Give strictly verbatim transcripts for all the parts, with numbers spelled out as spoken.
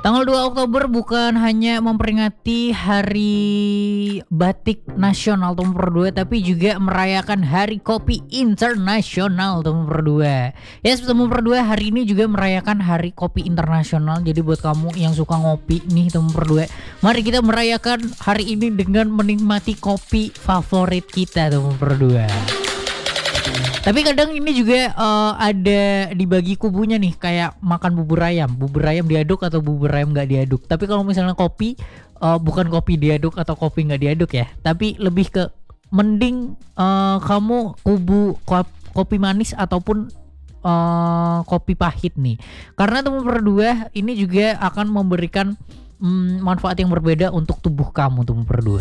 Tanggal dua Oktober bukan hanya memperingati Hari Batik Nasional tahun berdua, tapi juga merayakan Hari Kopi Internasional tahun berdua. Ya, tahun berdua hari ini juga merayakan Hari Kopi Internasional. Jadi buat kamu yang suka ngopi nih tahun berdua, mari kita merayakan hari ini dengan menikmati kopi favorit kita tahun berdua. Tapi kadang ini juga uh, ada dibagi kubunya nih, kayak makan bubur ayam, bubur ayam diaduk atau bubur ayam nggak diaduk. Tapi kalau misalnya kopi, uh, bukan kopi diaduk atau kopi nggak diaduk ya, tapi lebih ke mending uh, kamu kubu kopi manis ataupun uh, kopi pahit nih, karena teman berdua ini juga akan memberikan um, manfaat yang berbeda untuk tubuh kamu teman berdua.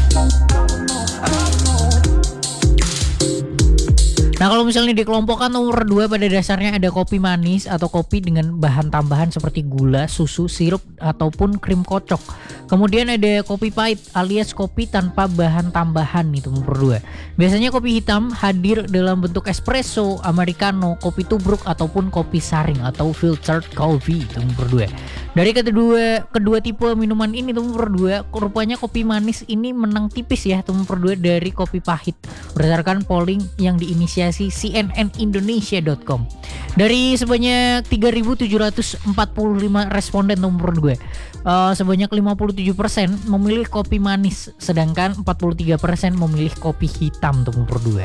Nah, kalau misalnya dikelompokkan nomor dua, pada dasarnya ada kopi manis atau kopi dengan bahan tambahan seperti gula, susu, sirup, ataupun krim kocok. Kemudian ada kopi pahit alias kopi tanpa bahan tambahan itu nomor dua. Biasanya kopi hitam hadir dalam bentuk espresso, americano, kopi tubruk, ataupun kopi saring atau filtered coffee itu nomor dua. Dari kedua kedua tipe minuman ini tuh nomor dua, rupanya kopi manis ini menang tipis ya tuh nomor dua dari kopi pahit berdasarkan polling yang diinisiasi C N N Indonesia dot com. Dari sebanyak tiga ribu tujuh ratus empat puluh lima responden nomor dua, uh, sebanyak lima puluh tujuh persen memilih kopi manis, sedangkan empat puluh tiga persen memilih kopi hitam tuh nomor dua.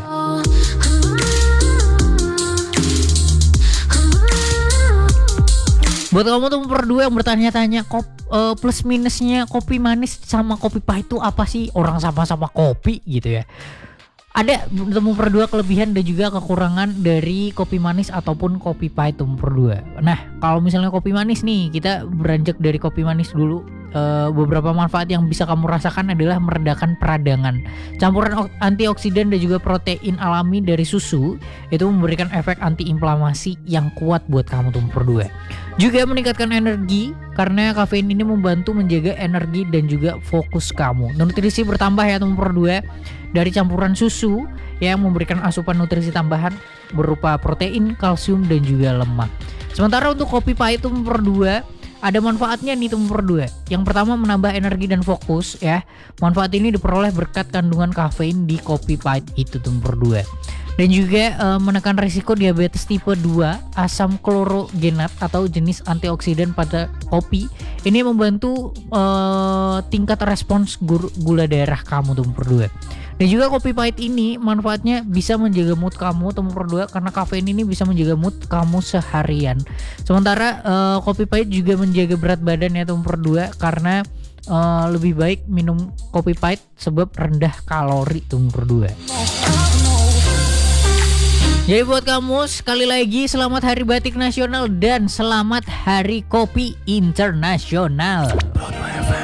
Buat kamu tuh berdua yang bertanya-tanya kop, uh, plus minusnya kopi manis sama kopi pahit itu apa sih? Orang sama-sama kopi gitu ya. Ada temu berdua kelebihan dan juga kekurangan dari kopi manis ataupun kopi pahit temu berdua. Nah, kalau misalnya kopi manis nih, kita beranjak dari kopi manis dulu. Uh, beberapa manfaat yang bisa kamu rasakan adalah meredakan peradangan. Campuran antioksidan dan juga protein alami dari susu itu memberikan efek antiinflamasi yang kuat buat kamu tuh berdua. Juga meningkatkan energi karena kafein ini membantu menjaga energi dan juga fokus kamu. Nutrisi bertambah ya tuh berdua dari campuran susu yang memberikan asupan nutrisi tambahan berupa protein, kalsium dan juga lemak. Sementara untuk kopi pahit tuh berdua ada manfaatnya nih tuh berdua. Yang pertama menambah energi dan fokus ya. Manfaat ini diperoleh berkat kandungan kafein di kopi pahit itu tuh berdua. Dan juga e, menekan risiko diabetes tipe dua, asam klorogenat atau jenis antioksidan pada kopi. Ini membantu e, tingkat respons gula darah kamu tuh berdua. Dan juga kopi pahit ini manfaatnya bisa menjaga mood kamu teman berdua, karena kafein ini bisa menjaga mood kamu seharian. Sementara uh, kopi pahit juga menjaga berat badan ya teman berdua, karena uh, lebih baik minum kopi pahit sebab rendah kalori teman berdua. Jadi buat kamu sekali lagi selamat Hari Batik Nasional dan selamat Hari Kopi Internasional.